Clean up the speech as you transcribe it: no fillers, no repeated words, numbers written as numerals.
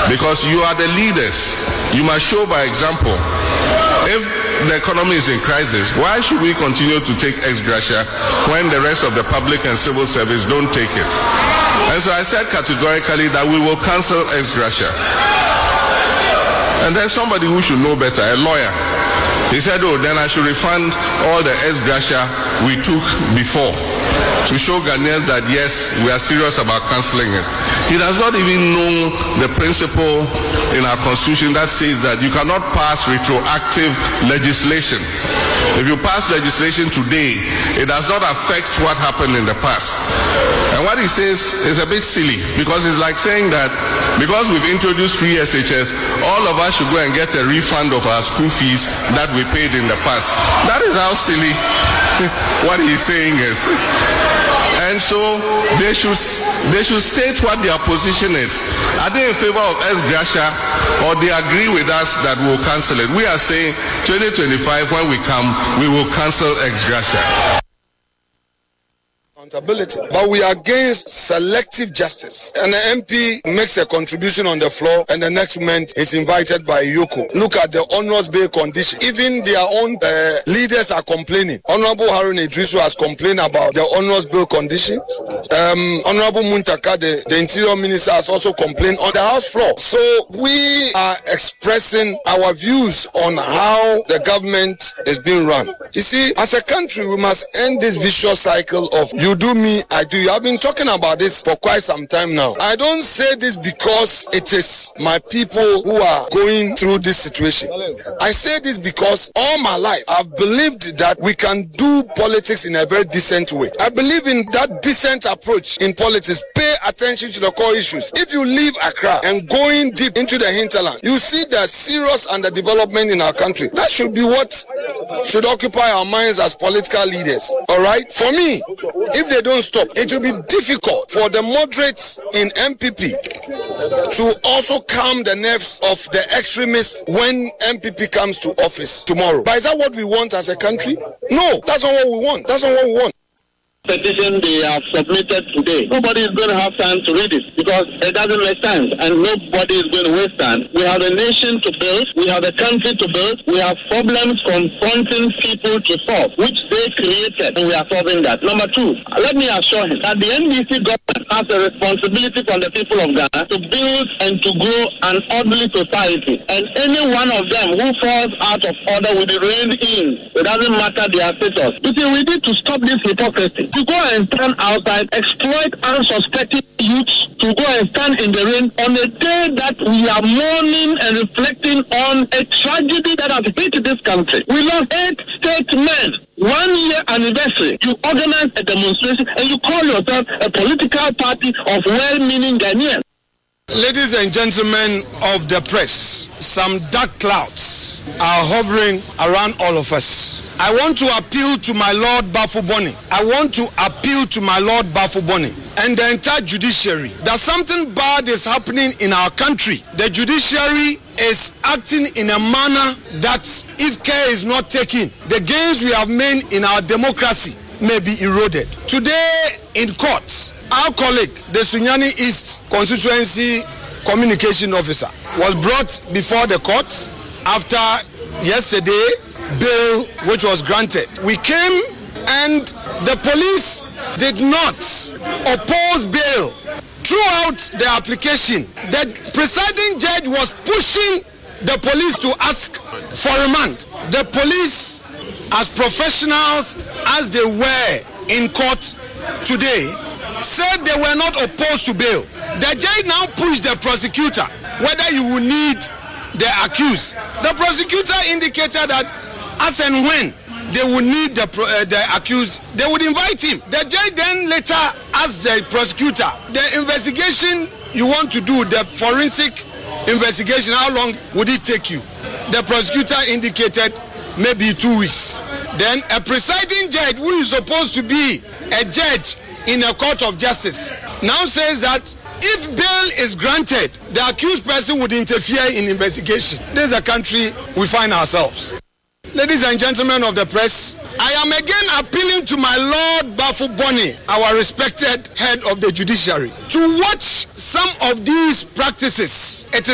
because you are the leaders. You must show by example. If the economy is in crisis, why should we continue to take ex gratia when the rest of the public and civil service don't take it? And so I said categorically that we will cancel ex gratia. And then somebody who should know better, a lawyer, he said, oh, then I should refund all the ex gratia we took before, to show Ghanaians that yes, we are serious about cancelling it. He does not even know the principle in our constitution that says that you cannot pass retroactive legislation. If you pass legislation today, it does not affect what happened in the past. And what he says is a bit silly, because it's like saying that because we've introduced free SHS, all of us should go and get a refund of our school fees that we paid in the past. That is how silly what he's saying is. And so they should state what their position is. Are they in favor of ex gratia, or they agree with us that we'll cancel it? We are saying 2025, when we come, we will cancel ex gratia. Accountability, but we are against selective justice. And the MP makes a contribution on the floor, and the next moment is invited by Yoko. Look at the onerous bail condition. Even their own leaders are complaining. Honorable Harun Idrisu has complained about the onerous bail conditions. Honorable Muntaka, the Interior Minister, has also complained on the House floor. So we are expressing our views on how the government is being run. You see, as a country, we must end this vicious cycle of you do me, I do you. I've been talking about this for quite some time now. I don't say this because it is my people who are going through this situation. I say this because all my life I've believed that we can do politics in a very decent way. I believe in that decent approach in politics. Pay attention to the core issues. If you leave Accra and going deep into the hinterland, you see the serious underdevelopment in our country. That should be what should occupy our minds as political leaders. All right? For me, if they don't stop, it will be difficult for the moderates in MPP to also calm the nerves of the extremists when MPP comes to office tomorrow. But is that what we want as a country? No, that's not what we want. That's not what we want. Petition they have submitted today. Nobody is going to have time to read it because it doesn't make sense, and nobody is going to waste time. We have a nation to build. We have a country to build. We have problems confronting people to solve, which they created, and we are solving that. Number two, let me assure him that the NDC government has a responsibility from the people of Ghana to build and to grow an orderly society, and any one of them who falls out of order will be reined in. It doesn't matter their status. You see, we need to stop this hypocrisy. To go and stand outside, exploit unsuspecting youths, to go and stand in the rain on a day that we are mourning and reflecting on a tragedy that has hit this country. We lost 8 statesmen. 1 year anniversary. You organize a demonstration and you call yourself a political party of well-meaning Ghanaians. Ladies and gentlemen of the press, some dark clouds are hovering around all of us. I want to appeal to my Lord Bafuboni. I want to appeal to my Lord Bafuboni and the entire judiciary that something bad is happening in our country. The judiciary is acting in a manner that, if care is not taken, the gains we have made in our democracy may be eroded. Today in courts, our colleague, the Sunyani East Constituency Communication Officer, was brought before the courts after yesterday bail which was granted. We came and the police did not oppose bail. Throughout the application, the presiding judge was pushing the police to ask for remand. The police, as professionals as they were in court today, said they were not opposed to bail. The judge now pushed the prosecutor whether you will need the accused. The prosecutor indicated that as and when they would need the accused, they would invite him. The judge then later asked the prosecutor, the investigation you want to do, the forensic investigation, how long would it take you? The prosecutor indicated maybe 2 weeks. Then a presiding judge, who is supposed to be a judge in a court of justice, now says that if bail is granted, the accused person would interfere in investigation. This is a country we find ourselves. Ladies and gentlemen of the press, I am again appealing to my Lord Bafuboni, our respected head of the judiciary, to watch some of these practices. It is